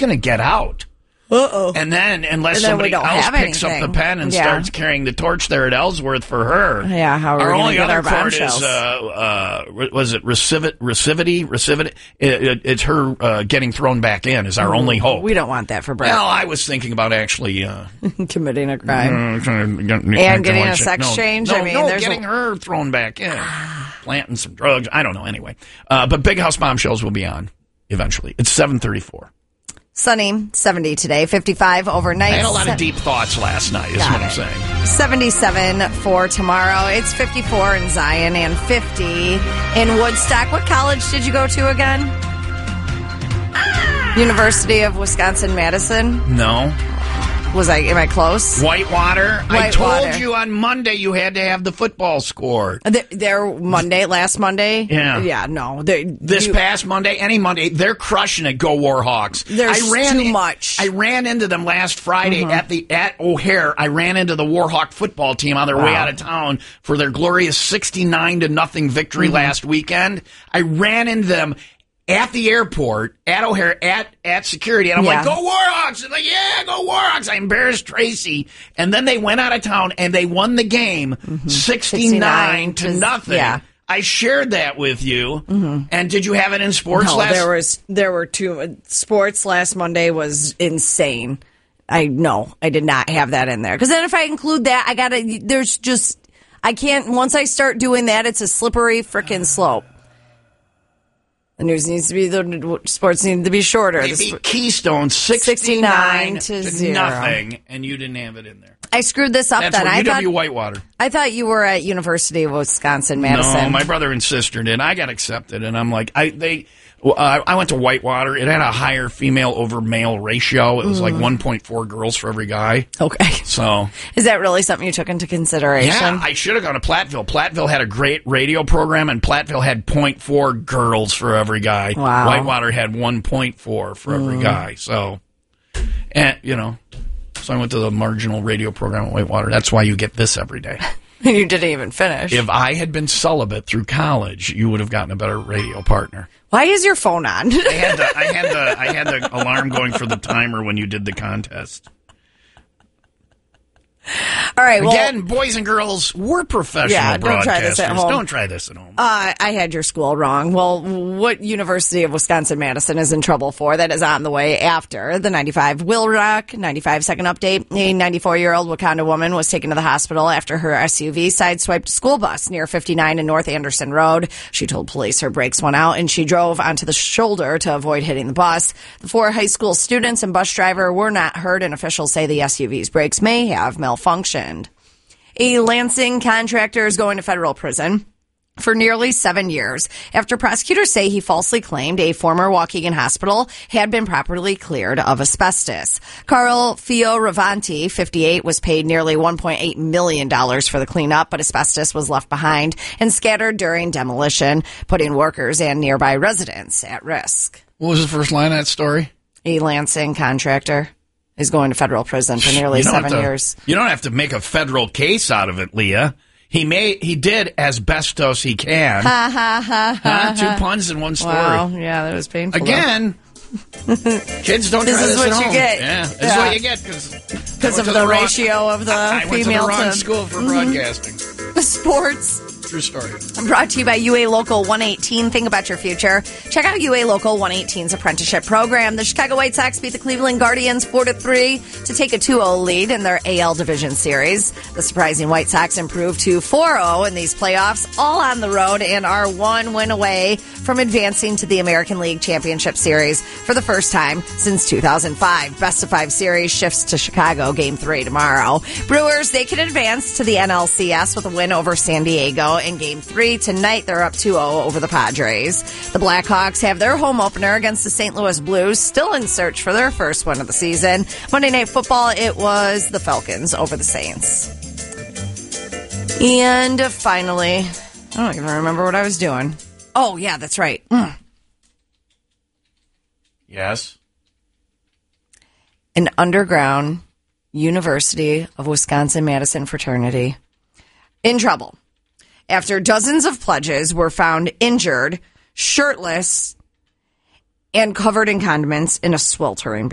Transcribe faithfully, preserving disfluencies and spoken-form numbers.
going to get out. Uh-oh. And then, unless and then somebody else picks anything. up the pen and yeah. starts carrying the torch there at Ellsworth for her. Yeah, how are our we only get other our court is, bombshells? uh, uh, was it recivit, recivity? Recivity? It, it, it's her uh, getting thrown back in is our Ooh, only hope. We don't want that for Brett. Well, I was thinking about actually... Uh, committing a crime. Uh, and getting a sex no, change? No, I mean, no there's getting a... her thrown back in. Planting some drugs. I don't know, anyway. Uh, but Big House Bombshells will be on eventually. It's seven thirty-four. Sunny, seventy today, fifty-five overnight. I had a lot of deep thoughts last night, is what I'm saying. seventy-seven for tomorrow. It's fifty-four in Zion and fifty in Woodstock. What college did you go to again? University of Wisconsin-Madison? No. Was I, am I close? Whitewater. I told Whitewater. you on Monday you had to have the football score. There, there Monday, last Monday? Yeah. Yeah, no. They, This you, past Monday, any Monday, they're crushing it. Go Warhawks! There's I ran too in, much. I ran into them last Friday Mhm. at the at O'Hare. I ran into the Warhawk football team on their Wow. way out of town for their glorious sixty-nine to nothing victory Mhm. last weekend. I ran into them at the airport, at O'Hare, at at security, and I'm Yeah. like, "Go Warhawks!" And like, "Yeah, go Warhawks!" I embarrassed Tracy, and then they went out of town and they won the game, Mm-hmm. sixty-nine to nothing. Yeah. I shared that with you. And did you have it in sports no, last? there was there were two sports last Monday was insane. I no, I did not have that in there because then if I include that, I gotta. There's just I can't. Once I start doing that, it's a slippery frickin' slope. The news needs to be the sports need to be shorter. They The beat sp- Keystone sixty-nine, sixty-nine to to zero. nothing, and you didn't have it in there. I screwed this up. That's then where I U W thought Whitewater. I thought you were at University of Wisconsin Madison. No, my brother and sister did. I got accepted, and I'm like, I they. Uh, I went to Whitewater. It had a higher female over male ratio. It was like Mm. one point four girls for every guy. Okay. So Is that really something you took into consideration? yeah, I should have gone to Platteville. Platteville had a great radio program, and Platteville had point four girls for every guy. Wow. Whitewater had one point four for every Mm. guy. So, and you know, so I went to the marginal radio program at Whitewater. That's why you get this every day. You didn't even finish. If I had been celibate through college, you would have gotten a better radio partner. Why is your phone on? I had the I had the I had the alarm going for the timer when you did the contest. All right. Well, Again, boys and girls, we're professional Yeah, don't try this at broadcasters. home. Don't try this at home. Uh, I had your school wrong. Well, what University of Wisconsin-Madison is in trouble for? That is on the way after the ninety-five Will Rock, ninety-five second update. A ninety-four-year-old Wakanda woman was taken to the hospital after her S U V sideswiped a school bus near fifty-nine and North Anderson Road. She told police her brakes went out and she drove onto the shoulder to avoid hitting the bus. The four high school students and bus driver were not hurt, and officials say the S U V's brakes may have malfunctioned. A Lansing contractor is going to federal prison for nearly seven years after prosecutors say he falsely claimed a former Waukegan hospital had been properly cleared of asbestos. Carl Fioravanti, fifty-eight, was paid nearly one point eight million dollars for the cleanup, but asbestos was left behind and scattered during demolition, putting workers and nearby residents at risk. What was the first line of that story? A Lansing contractor is going to federal prison for nearly You don't seven have to- years. You don't have to make a federal case out of it, Leah. He made he did as best as he can. Ha ha ha ha. Huh? Two puns in one story. Wow, yeah, that was painful. Again, kids don't This try is this what at you home. get. Yeah, this is Yeah. what you get Because of the ratio of the I went female to the wrong to school for Mhm. broadcasting. Sports. True story. Brought to you by U A Local one eighteen. Think about your future. Check out U A Local one eighteen's apprenticeship program. The Chicago White Sox beat the Cleveland Guardians four to three to take a two oh lead in their A L Division Series. The surprising White Sox improved to four oh in these playoffs, all on the road, and are one win away from advancing to the American League Championship Series for the first time since two thousand five. Best of five series shifts to Chicago Game three tomorrow. Brewers, they can advance to the N L C S with a win over San Diego in Game three. Tonight, they're up two oh over the Padres. The Blackhawks have their home opener against the Saint Louis Blues, still in search for their first win of the season. Monday Night Football, it was the Falcons over the Saints. And finally, I don't even remember what I was doing. Oh, yeah, that's right. Mm. Yes. An underground University of Wisconsin-Madison fraternity in trouble after dozens of pledges were found injured, shirtless, and covered in condiments in a sweltering